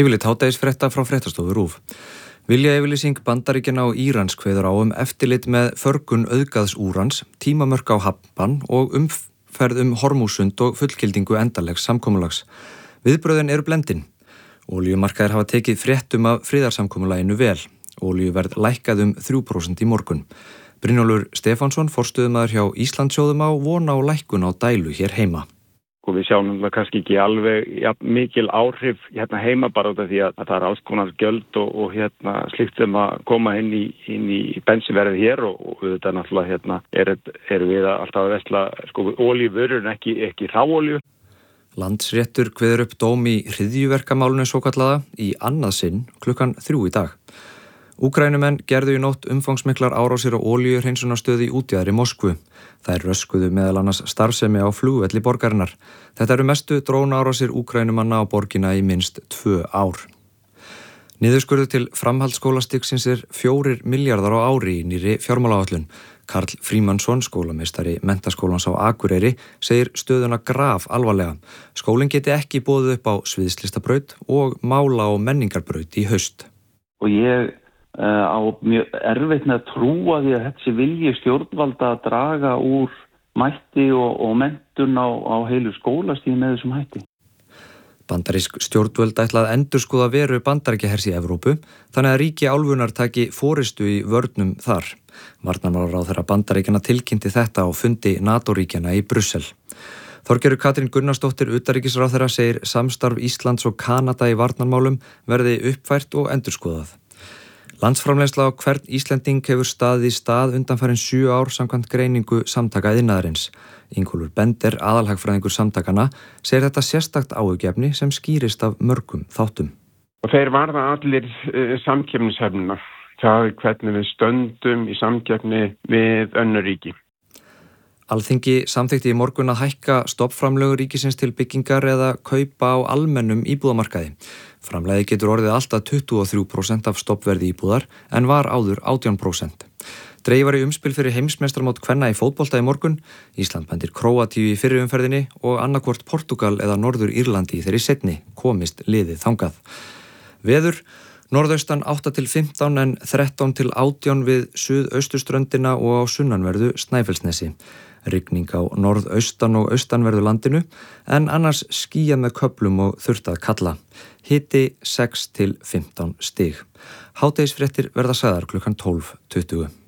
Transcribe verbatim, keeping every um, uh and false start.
Yfirleitt hádegisfrétta frá fréttastofu RÚV. Viljayfirlýsing Bandaríkjanna og Írans kveður á um eftirlit með förgun auðgaðs úrans, tímamörk á hafnbann og umferð um Hormússund og fullgildingu endanlegs samkomulags. Viðbrögðin eru blendin. Olíumarkaðir hafa tekið fréttum af friðarsamkomulaginu vel. Olíuverð lækkað um þrjú prósent í morgun. Brynjólfur Stefánsson, forstöðumaður hjá Íslandssjóðum, á von á lækkun á dælu hér heima. Og við sjáum það kannski ekki alveg ja, mikil áhrif hérna heima bara út af því að, að það er alls konar gjöld og, og hérna slikt sem að koma inn í, inn í bensinverðið hér og, og þetta náttúrulega hérna er, er við alltaf að vesla sko olíuvörur en ekki, ekki ráolíu. Landsréttur kveður upp dóm í hryðjuverkamálinu svokallaða í annað sinn klukkan þrjú í dag. Úkraínumenn gerðu í nótt umfangsmiklar árásir á olíuhreinsunarstöð í útjaðri Moskvu. Þær röskuðu meðal annars starfsemi á flugvelli borgarinnar. Þetta eru mestu drónaárásir Úkraínumanna á borgina í minnst tvö ár. Niðurskurður til framhaldsskólastigsins er fjórir milljarðar á ári í nýrri fjármálaáætlun. Karl Frímannsson, skólameistari Menntaskólans á Akureyri, segir stöðuna graf alvarlega. Skólinn geti ekki boðið upp á sviðslistabraut og mála- og menningarbraut í haust. Og ég Uh, á mjög erfitt með að trúa því að þetta sé vilji stjórnvalda að draga úr mætti og, og menntun á, á heilu skólastíð með þessum hætti. Bandarísk stjórnvöld ætla að endurskoða veru Bandaríkjahers í Evrópu, þannig að ríki álfunnar taki forystu í vörnum þar. Varnarmálaráðherra Bandaríkjanna tilkynnti þetta á fundi NATO-ríkjanna í Brussel. Þorgerður Katrín Gunnarsdóttir utanríkisráðherra segir samstarf Íslands og Kanada í varnarmálum verði uppfært og endurskoðað. Landsframleiðsla á hvern Íslending hefur staðið í stað undanfarin sjö ár samkvæmt greiningu samtaka iðnaðarins. Ingólfur Bender, aðalhagfræðingur samtakana, segir þetta sérstakt áhugjefni sem skýrist af mörgum þáttum. Og þeir varða allir uh, samkeppnishæfnina. Það er hvernig við stöndum í samkeppni við önnur ríki. Alþingi samþykkti í morgun að hækka stofnframlög ríkisins til byggingar eða kaupa á almennum íbúðamarkaði. Framlagið getur orðið alltaf tuttugu og þrjú prósent af stofnverði íbúðar en var áður átján prósent. Dregið var í umspil fyrir heimsmeistaramót kvenna í fótbolta í morgun. Ísland bendir Króatíu í fyrri umferðinni og annaðhvort Portúgal eða Norður Írlandi í þeirri seinni komist liðið þangað. Veður norðaustan átta til fimmtán en þrettán til átján við suðausturströndina og á sunnanverðu Snæfellsnesi. Rigning á norðaustan og austanverðu landinu en annars skýjað með köflum og þurrt að kalla. Hiti sex til fimmtán stig. Hádegisfréttir verða sagðar klukkan tólf tuttugu.